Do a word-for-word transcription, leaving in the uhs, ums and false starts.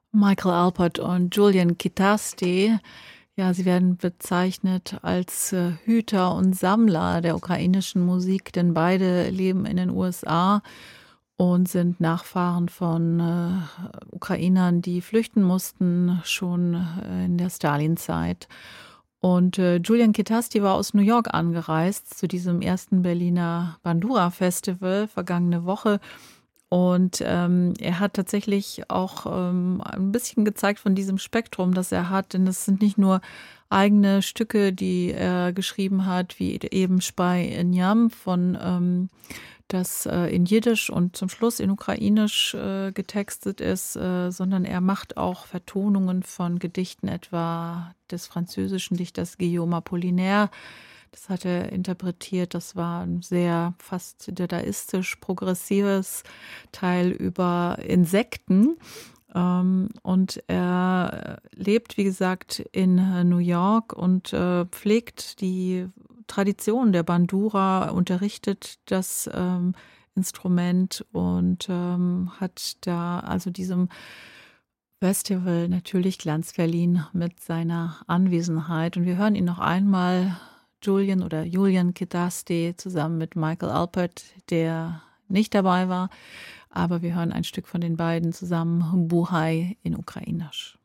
Michael Alpert und Julian Kitasti, ja, sie werden bezeichnet als äh, Hüter und Sammler der ukrainischen Musik, denn beide leben in den U S A und sind Nachfahren von äh, Ukrainern, die flüchten mussten, schon äh, in der Stalinzeit. Und äh, Julian Kitasti war aus New York angereist zu diesem ersten Berliner Bandura-Festival vergangene Woche. Und ähm, er hat tatsächlich auch ähm, ein bisschen gezeigt von diesem Spektrum, das er hat. Denn es sind nicht nur eigene Stücke, die er geschrieben hat, wie eben Spy Nyam von ähm, das äh, in Jiddisch und zum Schluss in Ukrainisch äh, getextet ist, äh, sondern er macht auch Vertonungen von Gedichten, etwa des französischen Dichters Guillaume Apollinaire. Das hat er interpretiert. Das war ein sehr fast dadaistisch-progressives Teil über Insekten. Ähm, und er lebt, wie gesagt, in New York und äh, pflegt die Tradition der Bandura, unterrichtet das ähm, Instrument und ähm, hat da also diesem Festival natürlich Glanz verliehen mit seiner Anwesenheit. Und wir hören ihn noch einmal, Julian oder Julian Kitasti, zusammen mit Michael Alpert, der nicht dabei war. Aber wir hören ein Stück von den beiden zusammen, Buhai in Ukrainisch.